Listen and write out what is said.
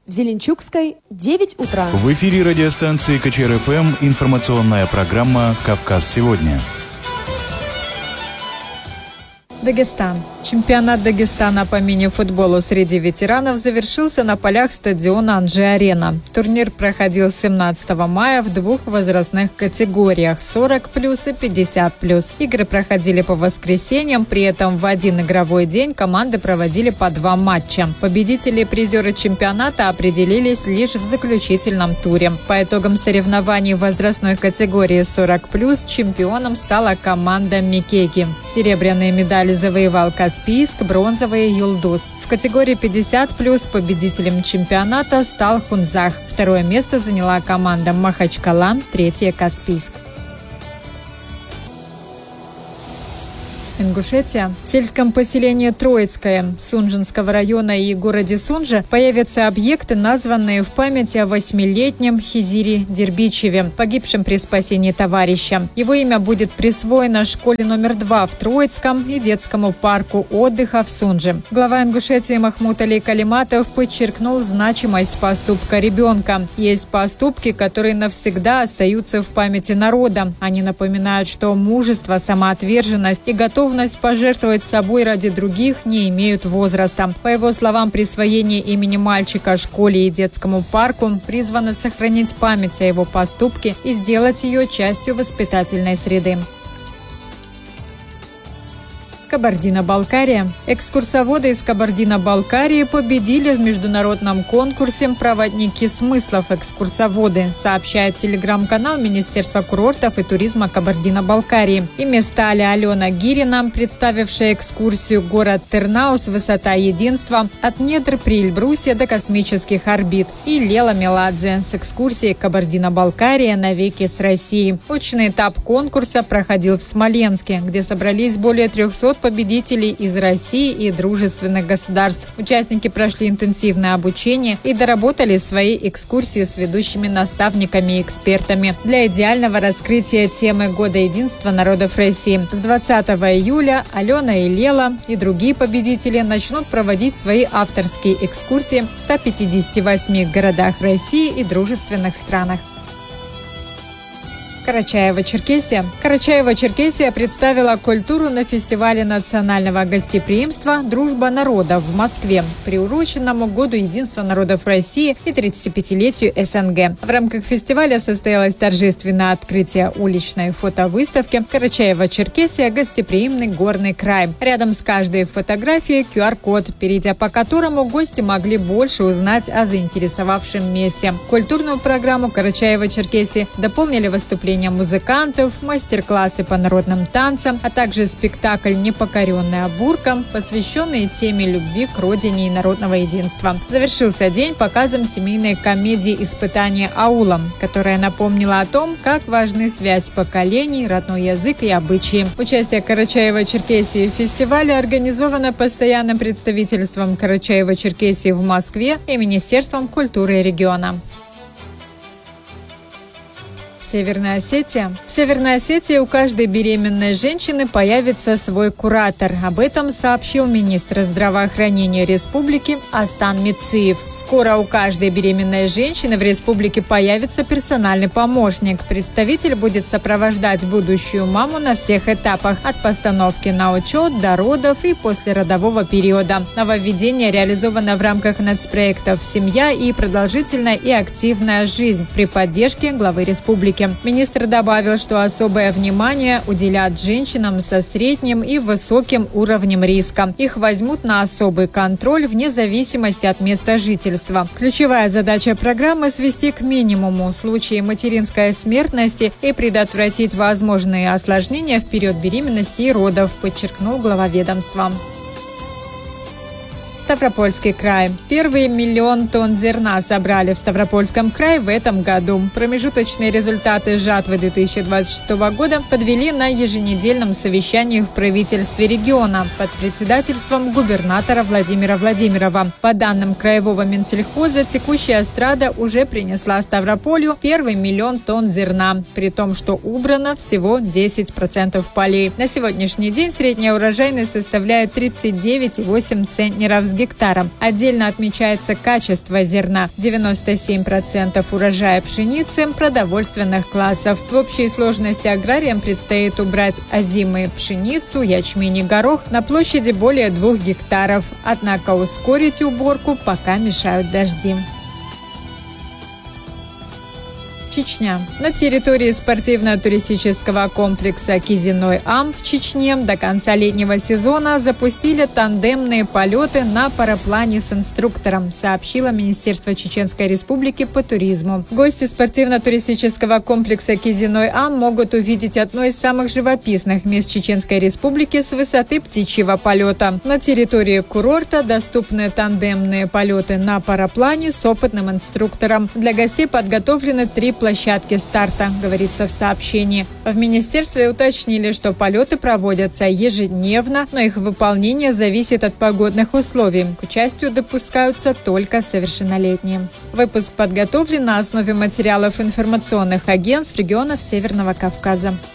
В Зеленчукской 9 утра. В эфире радиостанции КЧР-ФМ информационная программа «Кавказ сегодня». Дагестан. Чемпионат Дагестана по мини-футболу среди ветеранов завершился на полях стадиона Анжи-Арена. Турнир проходил 17 мая в двух возрастных категориях – 40+, и 50+. Игры проходили по воскресеньям, при этом в один игровой день команды проводили по 2 матча. Победители и призеры чемпионата определились лишь в заключительном туре. По итогам соревнований в возрастной категории 40+, чемпионом стала команда Микеги. Серебряные медали завоевал Каспийск, бронзовые – Юлдуз. В категории 50+, победителем чемпионата стал Хунзах. Второе место заняла команда Махачкала, третье – Каспийск. Ингушетия. В сельском поселении Троицкое Сунжинского района и городе Сунжа появятся объекты, названные в память о 8-летнем Хизире Дербичеве, погибшем при спасении товарища. Его имя будет присвоено школе номер 2 в Троицком и детскому парку отдыха в Сунже. Глава Ингушетии Махмуд Али Калиматов подчеркнул значимость поступка ребенка. Есть поступки, которые навсегда остаются в памяти народа. Они напоминают, что мужество, самоотверженность и готовность пожертвовать собой ради других не имеют возраста. По его словам, присвоение имени мальчика школе и детскому парку призвано сохранить память о его поступке и сделать ее частью воспитательной среды. Кабардино-Балкария. Экскурсоводы из Кабардино-Балкарии победили в международном конкурсе «Проводники смыслов. Экскурсоводы», сообщает телеграм-канал Министерства курортов и туризма Кабардино-Балкарии. Ими стали Алена Гирина, представившая экскурсию «Город Тырнаус. Высота единства. От недр при Эльбрусе до космических орбит», и Лела Меладзе с экскурсией «Кабардино-Балкария. Навеки с Россией». Очный этап конкурса проходил в Смоленске, где собрались более 300 победителей из России и дружественных государств. Участники прошли интенсивное обучение и доработали свои экскурсии с ведущими наставниками и экспертами для идеального раскрытия темы Года единства народов России. С 20 июля Алена и Лела и другие победители начнут проводить свои авторские экскурсии в 158 городах России и дружественных странах. Карачаево-Черкесия. Карачаево-Черкесия представила культуру на фестивале национального гостеприимства «Дружба народов» в Москве, приуроченному Году единства народов России и 35-летию СНГ. В рамках фестиваля состоялось торжественное открытие уличной фотовыставки «Карачаево-Черкесия. Гостеприимный горный край». Рядом с каждой фотографией QR-код, перейдя по которому гости могли больше узнать о заинтересовавшем месте. Культурную программу Карачаево-Черкесии дополнили выступления музыкантов, мастер-классы по народным танцам, а также спектакль «Непокоренная бурка», посвященный теме любви к родине и народного единства. Завершился день показом семейной комедии «Испытание аулом», которая напомнила о том, как важны связь поколений, родной язык и обычаи. Участие Карачаево-Черкесии в фестивале организовано постоянным представительством Карачаево-Черкесии в Москве и Министерством культуры региона. Северная Осетия. В Северной Осетии у каждой беременной женщины появится свой куратор. Об этом сообщил министр здравоохранения республики Астан Мициев. Скоро у каждой беременной женщины в республике появится персональный помощник. Представитель будет сопровождать будущую маму на всех этапах, от постановки на учет до родов и послеродового периода. Нововведение реализовано в рамках нацпроектов «Семья» и «Продолжительная и активная жизнь» при поддержке главы республики. Министр добавил, что особое внимание уделят женщинам со средним и высоким уровнем риска. Их возьмут на особый контроль вне зависимости от места жительства. Ключевая задача программы – свести к минимуму случаи материнской смертности и предотвратить возможные осложнения в период беременности и родов, подчеркнул глава ведомства. Ставропольский край. Первые 1 миллион тонн зерна собрали в Ставропольском крае в этом году. Промежуточные результаты жатвы 2026 года подвели на еженедельном совещании в правительстве региона под председательством губернатора Владимира Владимирова. По данным краевого Минсельхоза, текущая эстрада уже принесла Ставрополью первый 1 миллион тонн зерна, при том, что убрано всего 10% полей. На сегодняшний день средняя урожайность составляет 39,8 центнеров с гектара. гектара. Отдельно отмечается качество зерна – 97% урожая пшеницы продовольственных классов. В общей сложности аграриям предстоит убрать озимые пшеницу, ячмень и горох на площади более 2 гектаров. Однако ускорить уборку пока мешают дожди. Чечня. На территории спортивно-туристического комплекса Кизиной-Ам в Чечне до конца летнего сезона запустили тандемные полеты на параплане с инструктором, сообщило Министерство Чеченской Республики по туризму. Гости спортивно-туристического комплекса Кизиной-Ам могут увидеть одно из самых живописных мест Чеченской Республики с высоты птичьего полета. На территории курорта доступны тандемные полеты на параплане с опытным инструктором. Для гостей подготовлены 3 площадки старта, говорится в сообщении. В министерстве уточнили, что полеты проводятся ежедневно, но их выполнение зависит от погодных условий. К участию допускаются только совершеннолетние. Выпуск подготовлен на основе материалов информационных агентств регионов Северного Кавказа.